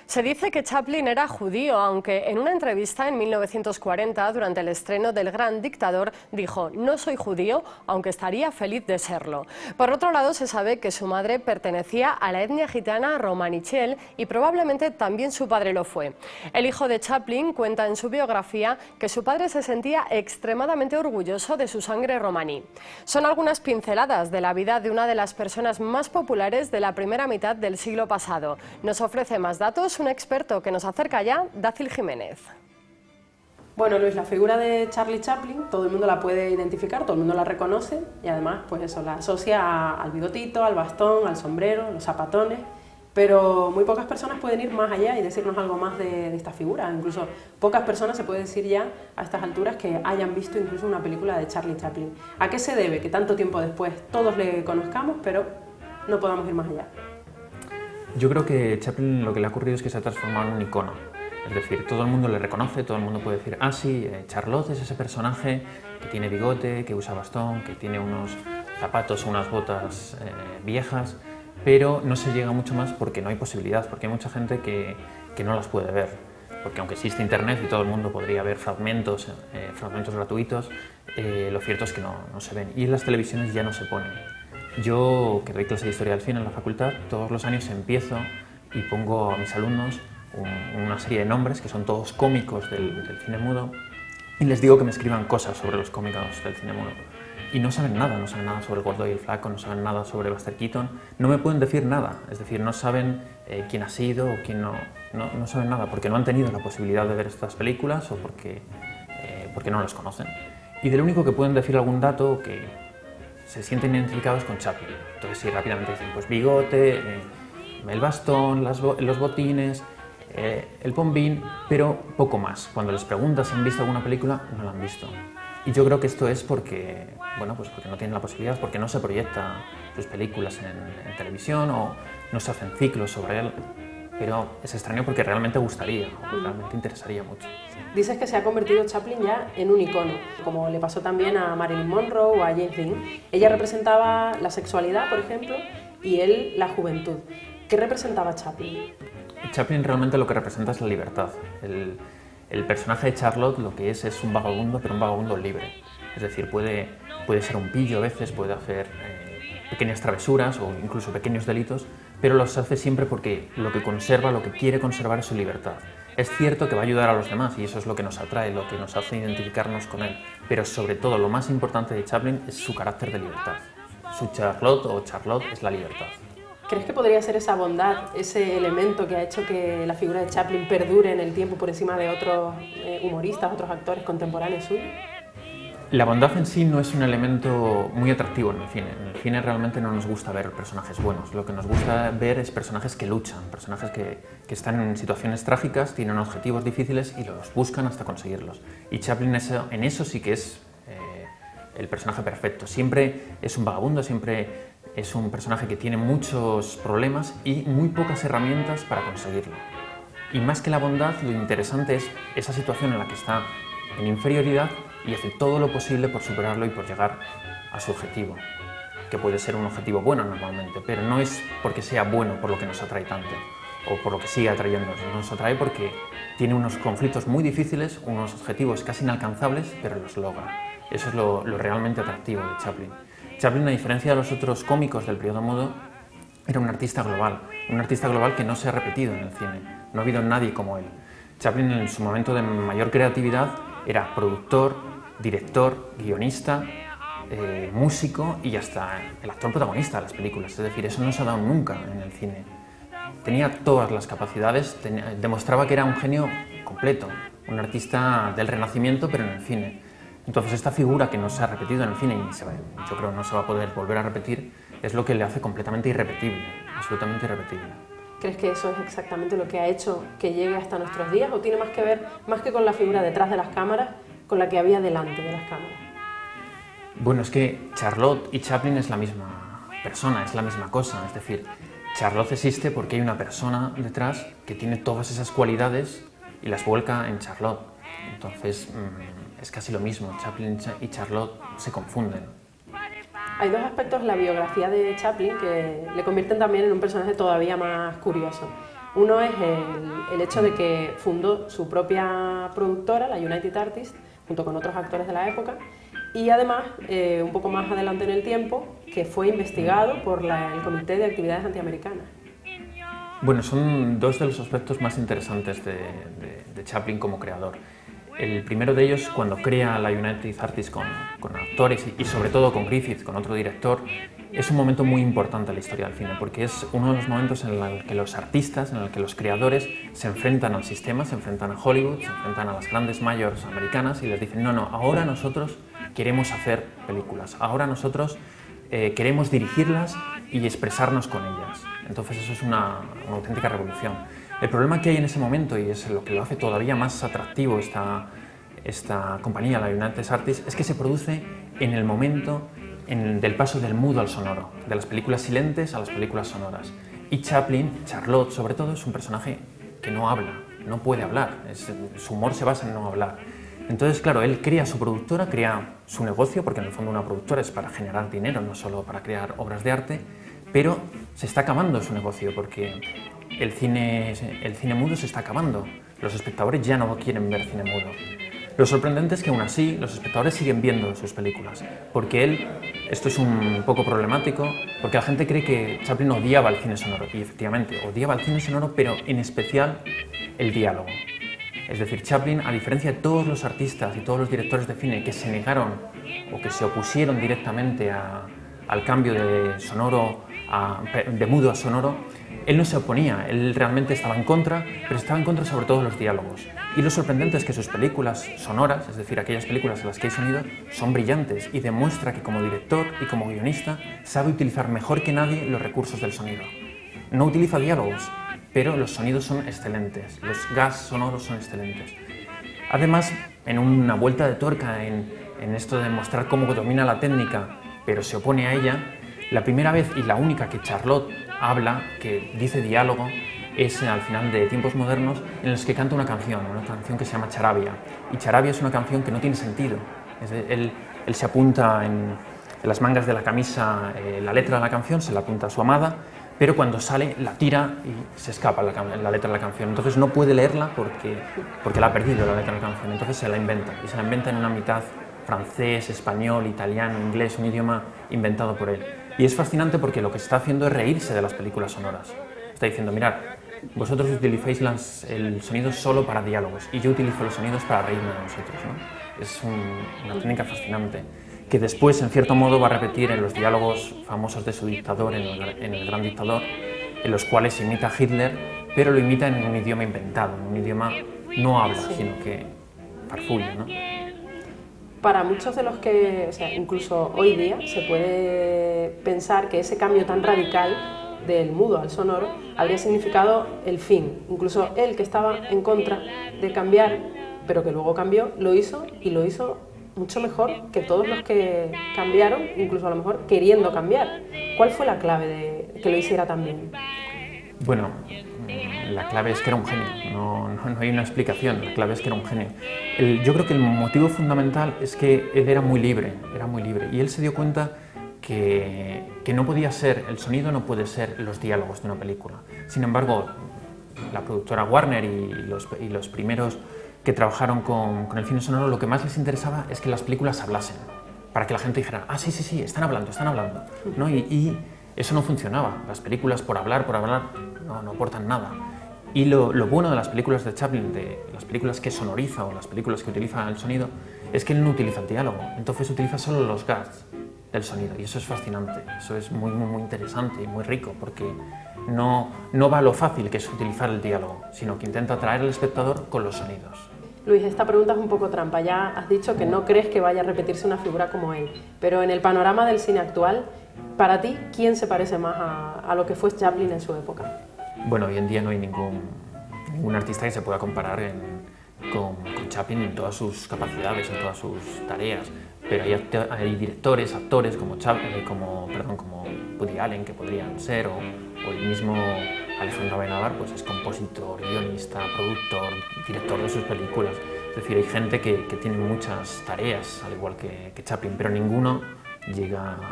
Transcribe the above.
Se dice que Chaplin era judío, aunque en una entrevista en 1940, durante el estreno del Gran Dictador, dijo: "No soy judío, aunque estaría feliz de serlo". Por otro lado, se sabe que su madre pertenecía a la etnia gitana romanichel y probablemente también su padre lo fue. El hijo de Chaplin cuenta en su biografía que su padre se sentía extremadamente orgulloso de su sangre romaní. Son algunas pinceladas de la vida de una de las personas más populares de la primera mitad del siglo pasado. Nos ofrece más datos un experto que nos acerca ya, Dácil Jiménez. Bueno, Luis, la figura de Charlie Chaplin, todo el mundo la puede identificar, todo el mundo la reconoce y además, pues eso, la asocia al bigotito, al bastón, al sombrero, los zapatones, pero muy pocas personas pueden ir más allá y decirnos algo más de esta figura. Incluso pocas personas se puede decir ya a estas alturas que hayan visto incluso una película de Charlie Chaplin. ¿A qué se debe que tanto tiempo después todos le conozcamos, pero no podamos ir más allá? Yo creo que Chaplin lo que le ha ocurrido es que se ha transformado en un icono. Es decir, todo el mundo le reconoce, todo el mundo puede decir: ah, sí, Charlotte es ese personaje que tiene bigote, que usa bastón, que tiene unos zapatos o unas botas viejas, pero no se llega mucho más porque no hay posibilidad, porque hay mucha gente que no las puede ver. Porque aunque existe internet y todo el mundo podría ver fragmentos gratuitos, lo cierto es que no se ven. Y en las televisiones ya no se ponen. Yo, que doy clase de Historia del Cine en la facultad, todos los años empiezo y pongo a mis alumnos una serie de nombres que son todos cómicos del cine mudo y les digo que me escriban cosas sobre los cómicos del cine mudo. Y no saben nada sobre el gordo y el flaco, no saben nada sobre Buster Keaton, no me pueden decir nada, es decir, no saben quién ha sido o quién no saben nada porque no han tenido la posibilidad de ver estas películas o porque no las conocen. Y del único que pueden decir algún dato que se sienten identificados con Chaplin. Entonces sí, rápidamente dicen, pues bigote, el bastón, los botines, el bombín, pero poco más. Cuando les preguntas si han visto alguna película, no la han visto. Y yo creo que esto es porque, bueno, pues porque no tienen la posibilidad, porque no se proyectan sus películas en televisión o no se hacen ciclos sobre él. Pero es extraño porque realmente gustaría, o realmente interesaría mucho. Dices que se ha convertido Chaplin ya en un icono, como le pasó también a Marilyn Monroe o a James Dean. Ella representaba la sexualidad, por ejemplo, y él la juventud. ¿Qué representaba Chaplin? Chaplin realmente lo que representa es la libertad. El personaje de Charlotte lo que es un vagabundo, pero un vagabundo libre. Es decir, puede ser un pillo a veces, puede hacer pequeñas travesuras o incluso pequeños delitos, pero los hace siempre porque lo que quiere conservar es su libertad. Es cierto que va a ayudar a los demás y eso es lo que nos atrae, lo que nos hace identificarnos con él, pero sobre todo lo más importante de Chaplin es su carácter de libertad. Su Charlotte es la libertad. ¿Crees que podría ser esa bondad, ese elemento que ha hecho que la figura de Chaplin perdure en el tiempo por encima de otros humoristas, otros actores contemporáneos suyos? La bondad en sí no es un elemento muy atractivo en el cine. En el cine realmente no nos gusta ver personajes buenos. Lo que nos gusta ver es personajes que luchan, personajes que están en situaciones trágicas, tienen objetivos difíciles y los buscan hasta conseguirlos. Y Chaplin en eso sí que es el personaje perfecto. Siempre es un vagabundo, siempre es un personaje que tiene muchos problemas y muy pocas herramientas para conseguirlo. Y más que la bondad, lo interesante es esa situación en la que está en inferioridad y hace todo lo posible por superarlo y por llegar a su objetivo, que puede ser un objetivo bueno normalmente, pero no es porque sea bueno por lo que nos atrae tanto o por lo que sigue atrayéndonos, nos atrae porque tiene unos conflictos muy difíciles, unos objetivos casi inalcanzables, pero los logra. Eso es lo realmente atractivo de Chaplin. Chaplin, a diferencia de los otros cómicos del periodo mudo, era un artista global que no se ha repetido en el cine, no ha habido nadie como él. Chaplin en su momento de mayor creatividad era productor, director, guionista, músico y hasta el actor protagonista de las películas. Es decir, eso no se ha dado nunca en el cine. Tenía todas las capacidades, demostraba que era un genio completo, un artista del Renacimiento, pero en el cine. Entonces esta figura que no se ha repetido en el cine y yo creo que no se va a poder volver a repetir, es lo que le hace completamente irrepetible, absolutamente irrepetible. ¿Crees que eso es exactamente lo que ha hecho que llegue hasta nuestros días o tiene más que ver, más que con la figura detrás de las cámaras, con la que había delante de las cámaras? Bueno, es que Charlotte y Chaplin es la misma persona, es la misma cosa. Es decir, Charlotte existe porque hay una persona detrás que tiene todas esas cualidades y las vuelca en Charlotte. Entonces es casi lo mismo, Chaplin y Charlotte se confunden. Hay dos aspectos en la biografía de Chaplin que le convierten también en un personaje todavía más curioso. Uno es el hecho de que fundó su propia productora, la United Artists, junto con otros actores de la época, y además, un poco más adelante en el tiempo, que fue investigado por el Comité de Actividades Antiamericanas. Bueno, son dos de los aspectos más interesantes de Chaplin como creador. El primero de ellos, cuando crea la United Artists con actores y sobre todo con Griffith, con otro director, es un momento muy importante en la historia del cine, porque es uno de los momentos en el que los artistas, en el que los creadores se enfrentan al sistema, se enfrentan a Hollywood, se enfrentan a las grandes majors americanas y les dicen no, ahora nosotros queremos hacer películas, ahora nosotros queremos dirigirlas y expresarnos con ellas. Entonces eso es una auténtica revolución. El problema que hay en ese momento, y es lo que lo hace todavía más atractivo esta compañía, la United Artists, es que se produce en el momento del paso del mudo al sonoro, de las películas silentes a las películas sonoras. Y Chaplin, Charlotte sobre todo, es un personaje que no habla, no puede hablar, su humor se basa en no hablar. Entonces, claro, él crea su productora, crea su negocio, porque en el fondo una productora es para generar dinero, no solo para crear obras de arte, pero se está acabando su negocio, porque el cine mudo se está acabando. Los espectadores ya no quieren ver cine mudo. Lo sorprendente es que aún así los espectadores siguen viendo sus películas, porque esto es un poco problemático, porque la gente cree que Chaplin odiaba el cine sonoro, y efectivamente odiaba el cine sonoro, pero en especial el diálogo. Es decir, Chaplin, a diferencia de todos los artistas y todos los directores de cine que se negaron o que se opusieron directamente al cambio de mudo a sonoro, él no se oponía, él realmente estaba en contra, pero estaba en contra sobre todo de los diálogos. Y lo sorprendente es que sus películas sonoras, es decir, aquellas películas en las que hay sonido, son brillantes y demuestra que como director y como guionista sabe utilizar mejor que nadie los recursos del sonido. No utiliza diálogos, pero los sonidos son excelentes, los gas sonoros son excelentes. Además, en una vuelta de tuerca en esto de mostrar cómo domina la técnica, pero se opone a ella, la primera vez y la única que Charlotte habla, que dice diálogo, es al final de Tiempos Modernos, en los que canta una canción que se llama Charabia. Y Charabia es una canción que no tiene sentido. Él se apunta en las mangas de la camisa la letra de la canción, se la apunta a su amada, pero cuando sale la tira y se escapa la letra de la canción. Entonces no puede leerla porque la ha perdido la letra de la canción. Entonces se la inventa, y se la inventa en una mitad francés, español, italiano, inglés, un idioma inventado por él. Y es fascinante porque lo que está haciendo es reírse de las películas sonoras. Está diciendo, mirad, vosotros utilizáis el sonido solo para diálogos y yo utilizo los sonidos para reírme de vosotros, ¿no? Es una técnica fascinante que después, en cierto modo, va a repetir en los diálogos famosos de su dictador, en el Gran Dictador, en los cuales imita a Hitler, pero lo imita en un idioma inventado, en un idioma no habla, sino que farfulla, ¿no? Para muchos de los que, o sea, incluso hoy día, se puede pensar que ese cambio tan radical del mudo al sonoro habría significado el fin. Incluso él, que estaba en contra de cambiar, pero que luego cambió, lo hizo y lo hizo mucho mejor que todos los que cambiaron, incluso a lo mejor queriendo cambiar. ¿Cuál fue la clave de que lo hiciera tan bien? Bueno, la clave es que era un genio, no hay una explicación, la clave es que era un genio. Yo creo que el motivo fundamental es que él era muy libre, y él se dio cuenta que no podía ser, el sonido no puede ser los diálogos de una película. Sin embargo, la productora Warner y los primeros que trabajaron con el cine sonoro, lo que más les interesaba es que las películas hablasen, para que la gente dijera, ah, sí, están hablando, ¿no? Y eso no funcionaba, las películas por hablar, no aportan nada. Y lo bueno de las películas de Chaplin, de las películas que sonoriza o las películas que utiliza el sonido, es que él no utiliza el diálogo, entonces utiliza solo los gags del sonido, y eso es fascinante, eso es muy interesante y muy rico, porque no va a lo fácil que es utilizar el diálogo, sino que intenta atraer al espectador con los sonidos. Luis, esta pregunta es un poco trampa. Ya has dicho que no crees que vaya a repetirse una figura como él, pero en el panorama del cine actual, para ti, ¿quién se parece más a lo que fue Chaplin en su época? Bueno, hoy en día no hay ningún artista que se pueda comparar con Chaplin en todas sus capacidades, en todas sus tareas, pero hay directores, actores como Woody Allen, que podrían ser, o el mismo Alejandro Amenábar, pues es compositor, guionista, productor, director de sus películas. Es decir, hay gente que tiene muchas tareas, al igual que Chaplin, pero ninguno llega